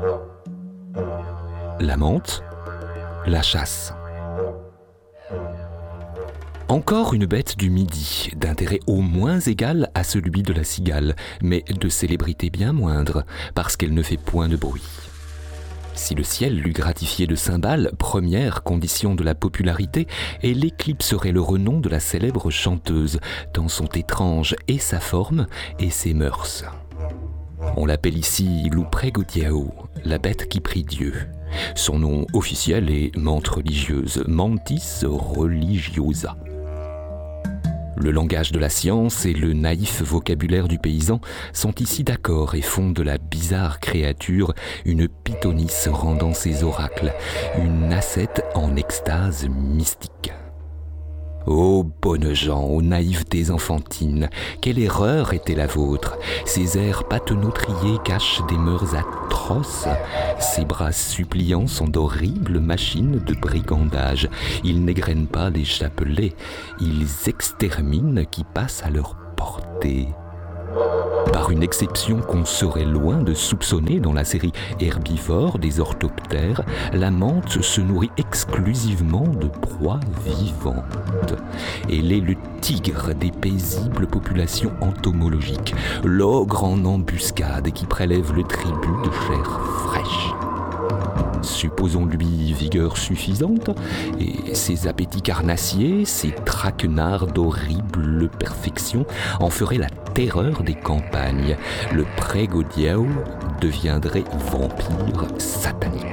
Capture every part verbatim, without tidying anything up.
La menthe, la chasse. Encore une bête du Midi, d'intérêt au moins égal à celui de la cigale, mais de célébrité bien moindre, parce qu'elle ne fait point de bruit. Si le ciel l'eût gratifié de cymbales, première condition de la popularité, elle éclipserait le renom de la célèbre chanteuse, tant sont étranges et sa forme et ses mœurs. On l'appelle ici Lupregotiao, la bête qui prie Dieu. Son nom officiel est menthe religieuse, Mantis religiosa. Le langage de la science et le naïf vocabulaire du paysan sont ici d'accord et font de la bizarre créature une pythonisse rendant ses oracles, une ascète en extase mystique. Ô bonnes gens, aux naïvetés enfantines, quelle erreur était la vôtre! Ces airs patenautriers cachent des mœurs atroces. Ces bras suppliants sont d'horribles machines de brigandage. Ils n'égrènent pas des chapelets, ils exterminent qui passe à leur portée. Par une exception qu'on serait loin de soupçonner dans la série herbivore des orthoptères, la menthe se nourrit exclusivement de proies vivantes. Elle est le tigre des paisibles populations entomologiques, l'ogre en embuscade qui prélève le tribut de chair fraîche. Supposons-lui vigueur suffisante, et ses appétits carnassiers, ses traquenards d'horrible perfection en feraient la terreur des campagnes. Le Pregodiao deviendrait vampire satanique.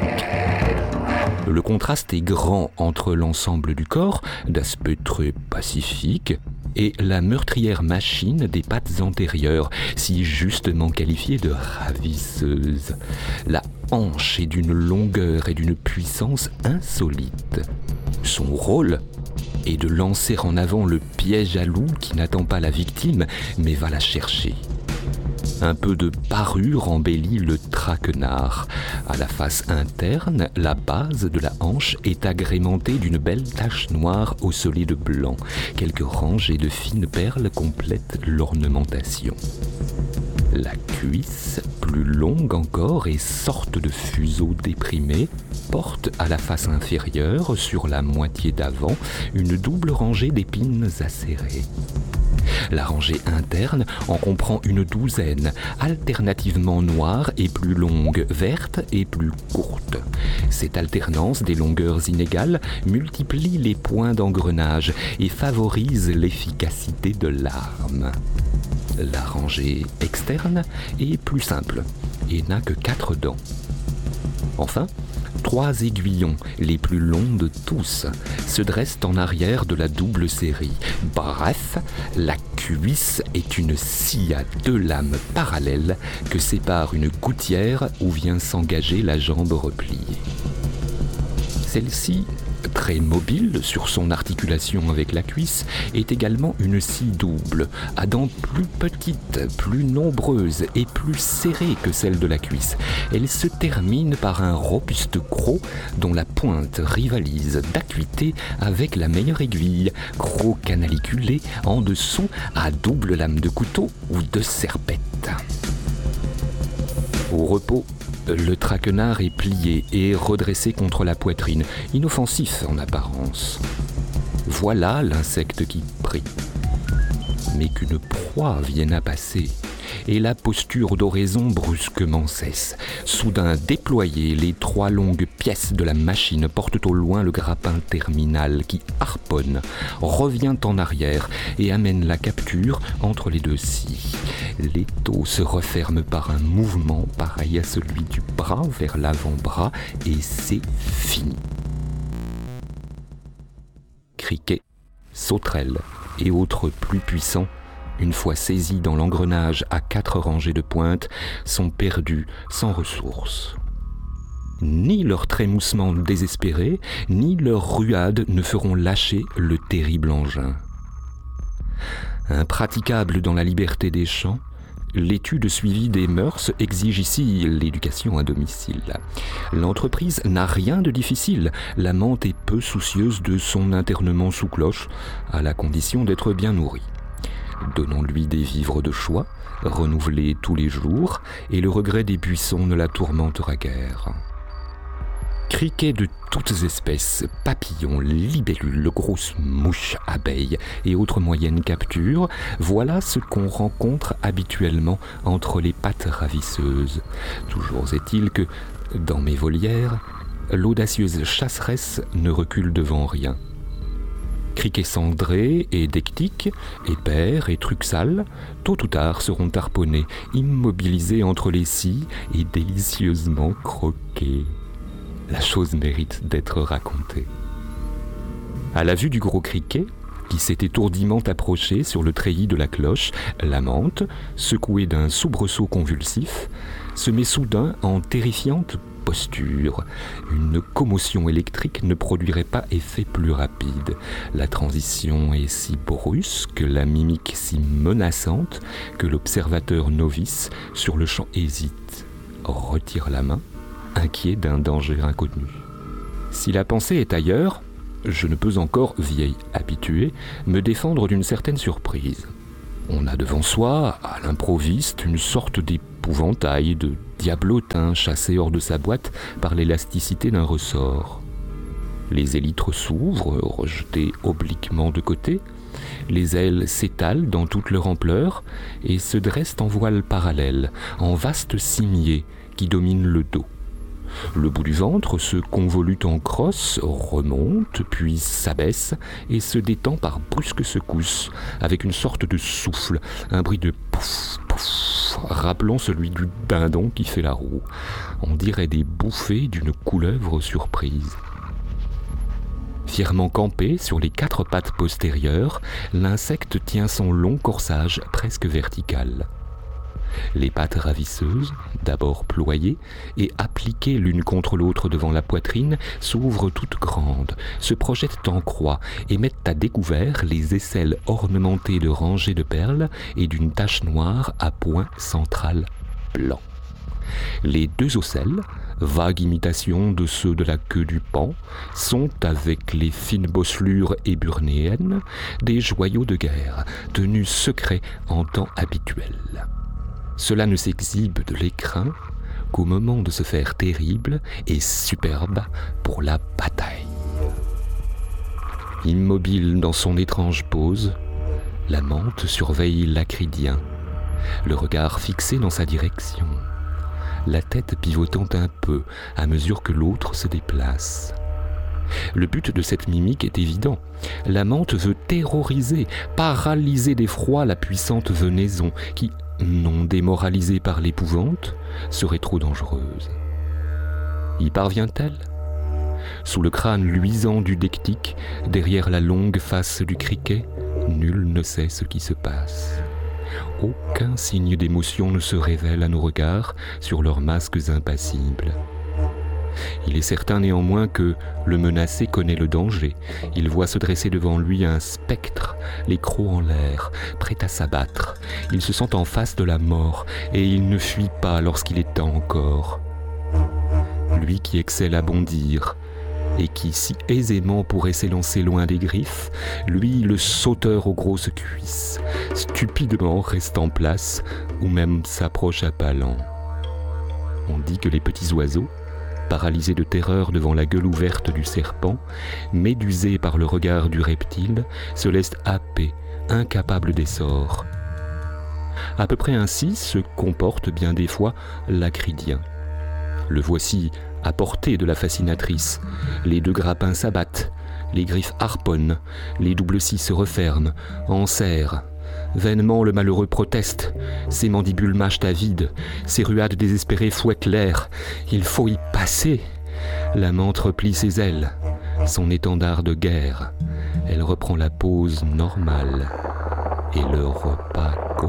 Le contraste est grand entre l'ensemble du corps, d'aspect très pacifique, et la meurtrière machine des pattes antérieures, si justement qualifiée de ravisseuse. La hanche est d'une longueur et d'une puissance insolite. Son rôle est de lancer en avant le piège à loup qui n'attend pas la victime, mais va la chercher. Un peu de parure embellit le traquenard. À la face interne, la base de la hanche est agrémentée d'une belle tache noire ocellée de blanc. Quelques rangées de fines perles complètent l'ornementation. La cuisse, plus longue encore et sorte de fuseau déprimé, porte à la face inférieure, sur la moitié d'avant, une double rangée d'épines acérées. La rangée interne en comprend une douzaine, alternativement noire et plus longue, verte et plus courte. Cette alternance des longueurs inégales multiplie les points d'engrenage et favorise l'efficacité de l'arme. La rangée externe est plus simple et n'a que quatre dents. Enfin, trois aiguillons, les plus longs de tous, se dressent en arrière de la double série. Bref, la cuisse est une scie à deux lames parallèles que sépare une gouttière où vient s'engager la jambe repliée. Celle-ci, très mobile sur son articulation avec la cuisse, est également une scie double, à dents plus petites, plus nombreuses et plus serrées que celle de la cuisse. Elle se termine par un robuste croc dont la pointe rivalise d'acuité avec la meilleure aiguille, croc canaliculé en dessous à double lame de couteau ou de serpette. Au repos, le traquenard est plié et redressé contre la poitrine, inoffensif en apparence. Voilà l'insecte qui prie. Mais qu'une proie vienne à passer, et la posture d'oraison brusquement cesse. Soudain déployées, les trois longues pièces de la machine portent au loin le grappin terminal qui harponne, revient en arrière et amène la capture entre les deux scies. L'étau se referme par un mouvement pareil à celui du bras vers l'avant-bras et c'est fini. Criquets, sauterelles et autres plus puissants, une fois saisis dans l'engrenage à quatre rangées de pointes, sont perdus sans ressources. Ni leur trémoussement désespéré, ni leur ruade ne feront lâcher le terrible engin. Impraticable dans la liberté des champs, l'étude suivie des mœurs exige ici l'éducation à domicile. L'entreprise n'a rien de difficile. La menthe est peu soucieuse de son internement sous cloche, à la condition d'être bien nourrie. Donnons-lui des vivres de choix, renouvelée tous les jours, et le regret des buissons ne la tourmentera guère. Criquets de toutes espèces, papillons, libellules, grosses mouches, abeilles et autres moyennes captures, voilà ce qu'on rencontre habituellement entre les pattes ravisseuses. Toujours est-il que, dans mes volières, l'audacieuse chasseresse ne recule devant rien. Criquets cendrés et dectiques, épers et truxales, tôt ou tard seront harponnés, immobilisés entre les scies et délicieusement croqués. La chose mérite d'être racontée. À la vue du gros criquet, qui s'est étourdiment approché sur le treillis de la cloche, la mante, secouée d'un soubresaut convulsif, se met soudain en terrifiante posture. Une commotion électrique ne produirait pas effet plus rapide. La transition est si brusque, la mimique si menaçante, que l'observateur novice, sur le champ, hésite, retire la main, inquiet d'un danger inconnu. Si la pensée est ailleurs, je ne peux encore, vieille habituée, me défendre d'une certaine surprise. On a devant soi, à l'improviste, une sorte d'épouvantail, de diablotin chassé hors de sa boîte par l'élasticité d'un ressort. Les élytres s'ouvrent, rejetés obliquement de côté, les ailes s'étalent dans toute leur ampleur et se dressent en voile parallèle, en vaste cimier qui domine le dos. Le bout du ventre se convolute en crosse, remonte, puis s'abaisse et se détend par brusques secousses, avec une sorte de souffle, un bruit de pouf, pouf, rappelant celui du dindon qui fait la roue. On dirait des bouffées d'une couleuvre surprise. Fièrement campé sur les quatre pattes postérieures, l'insecte tient son long corsage presque vertical. Les pattes ravisseuses, d'abord ployées et appliquées l'une contre l'autre devant la poitrine, s'ouvrent toutes grandes, se projettent en croix et mettent à découvert les aisselles ornementées de rangées de perles et d'une tache noire à point central blanc. Les deux ocelles, vague imitation de ceux de la queue du paon, sont, avec les fines bosselures éburnéennes, des joyaux de guerre, tenus secrets en temps habituel. Cela ne s'exhibe de l'écrin qu'au moment de se faire terrible et superbe pour la bataille. Immobile dans son étrange pose, la mante surveille l'acridien, le regard fixé dans sa direction, la tête pivotant un peu à mesure que l'autre se déplace. Le but de cette mimique est évident. La mante veut terroriser, paralyser d'effroi la puissante venaison qui, non démoralisée par l'épouvante, serait trop dangereuse. Y parvient-elle ? Sous le crâne luisant du dectique, derrière la longue face du criquet, nul ne sait ce qui se passe. Aucun signe d'émotion ne se révèle à nos regards sur leurs masques impassibles. Il est certain néanmoins que le menacé connaît le danger. Il voit se dresser devant lui un spectre, les crocs en l'air, prêt à s'abattre. Il se sent en face de la mort et il ne fuit pas lorsqu'il est temps encore. Lui qui excelle à bondir et qui si aisément pourrait s'élancer loin des griffes, lui le sauteur aux grosses cuisses, stupidement reste en place ou même s'approche à pas lents. On dit que les petits oiseaux, paralysés de terreur devant la gueule ouverte du serpent, médusés par le regard du reptile, se laissent happer, incapables d'essor. À peu près ainsi se comporte bien des fois l'acridien. Le voici à portée de la fascinatrice. Les deux grappins s'abattent, les griffes harponnent, les doubles scies se referment, enserrent. Vainement le malheureux proteste, ses mandibules mâchent à vide, ses ruades désespérées fouettent l'air. Il faut y passer. La mante replie ses ailes, son étendard de guerre. Elle reprend la pose normale et le repas commence.